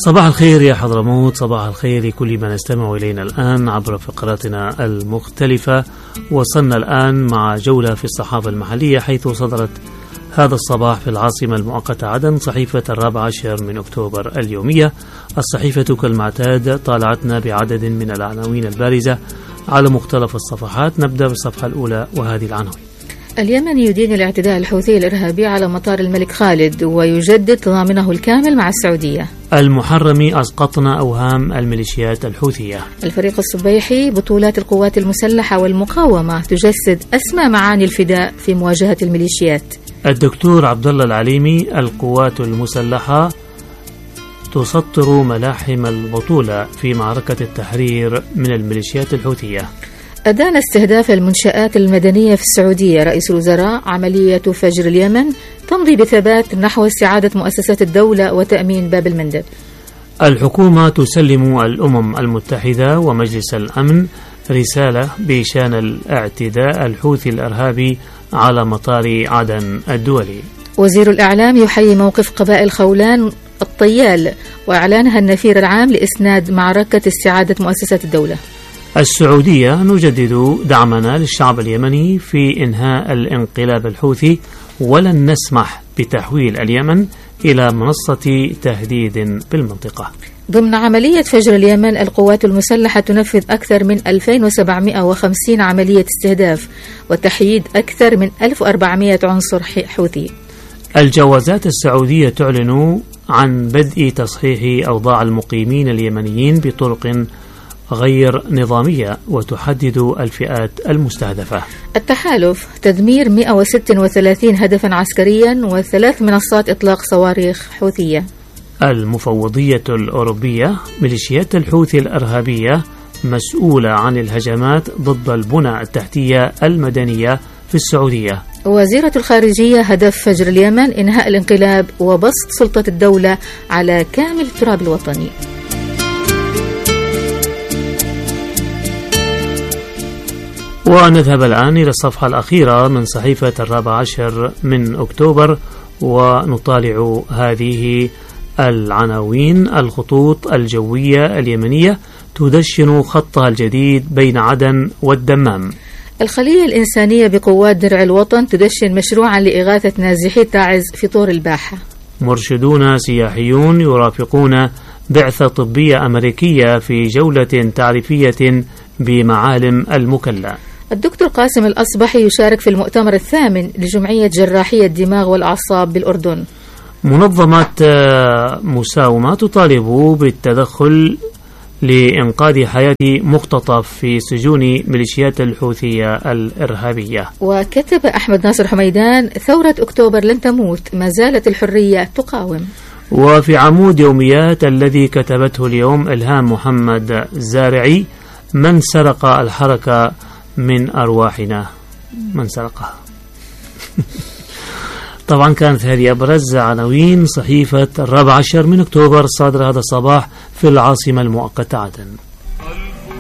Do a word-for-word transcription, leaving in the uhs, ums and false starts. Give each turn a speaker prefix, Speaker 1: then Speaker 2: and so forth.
Speaker 1: صباح الخير يا حضرموت، صباح الخير لكل من يستمع إلينا الآن عبر فقراتنا المختلفة. وصلنا الآن مع جولة في الصحافة المحلية، حيث صدرت هذا الصباح في العاصمة المؤقتة عدن صحيفة الرابع عشر من أكتوبر اليومية. الصحيفة كالمعتاد طالعتنا بعدد من العناوين البارزة على مختلف الصفحات. نبدأ بالصفحة الأولى وهذه العناوين:
Speaker 2: اليمن يدين الاعتداء الحوثي الإرهابي على مطار الملك خالد ويجدد تضامنه الكامل مع السعودية.
Speaker 1: المحرمي أسقطنا أوهام الميليشيات الحوثية.
Speaker 2: الفريق الصبيحي بطولات القوات المسلحة والمقاومة تجسد أسمى معاني الفداء في مواجهة الميليشيات.
Speaker 1: الدكتور عبد الله العليمي: القوات المسلحة تسطر ملاحم البطولة في معركة التحرير من الميليشيات الحوثية.
Speaker 2: أدان استهداف المنشآت المدنية في السعودية رئيس الوزراء: عملية فجر اليمن تمضي بثبات نحو استعادة مؤسسات الدولة وتأمين باب المندب.
Speaker 1: الحكومة تسلم الأمم المتحدة ومجلس الأمن رسالة بشأن الاعتداء الحوثي الإرهابي على مطار عدن الدولي.
Speaker 2: وزير الإعلام يحيي موقف قبائل خولان الطيال وإعلانها النفير العام لإسناد معركة استعادة مؤسسات الدولة.
Speaker 1: السعودية: نجدد دعمنا للشعب اليمني في إنهاء الانقلاب الحوثي ولن نسمح بتحويل اليمن إلى منصة تهديد بالمنطقة.
Speaker 2: ضمن عملية فجر اليمن القوات المسلحة تنفذ أكثر من ألفين وسبعمائة وخمسين عملية استهداف وتحييد أكثر من ألف وأربعمائة عنصر حوثي. الجوازات
Speaker 1: السعودية تعلن عن بدء تصحيح أوضاع المقيمين اليمنيين بطرق غير نظامية وتحدد الفئات المستهدفة.
Speaker 2: التحالف: تدمير مئة وستة وثلاثين هدفا عسكريا وثلاث منصات إطلاق صواريخ حوثية.
Speaker 1: المفوضية الأوروبية: ميليشيات الحوثي الإرهابية مسؤولة عن الهجمات ضد البنى التحتية المدنية في السعودية.
Speaker 2: وزيرة الخارجية: هدف فجر اليمن إنهاء الانقلاب وبسط سلطة الدولة على كامل التراب الوطني.
Speaker 1: ونذهب الآن إلى الصفحة الأخيرة من صحيفة الرابع عشر من أكتوبر ونطالع هذه العناوين: الخطوط الجوية اليمنية تدشن خطها الجديد بين عدن والدمام.
Speaker 2: الخلية الإنسانية بقوات درع الوطن تدشن مشروعا لإغاثة نازحي تعز في طور الباحة.
Speaker 1: مرشدون سياحيون يرافقون بعثة طبية أمريكية في جولة تعريفية بمعالم المكلا.
Speaker 2: الدكتور قاسم الأصبحي يشارك في المؤتمر الثامن لجمعية جراحية الدماغ والأعصاب بالأردن.
Speaker 1: منظمة مساومة تطالب بالتدخل لإنقاذ حياة مختطف في سجون ميليشيات الحوثية الإرهابية.
Speaker 2: وكتب أحمد ناصر حميدان: ثورة أكتوبر لن تموت، ما زالت الحرية تقاوم.
Speaker 1: وفي عمود يوميات الذي كتبته اليوم إلهام محمد زارعي: من سرق الحركة من أرواحنا؟ من سرقها؟ طبعا كانت هذه أبرز عناوين صحيفة الرابع عشر من أكتوبر صادرة هذا الصباح في العاصمة المؤقتة عدن.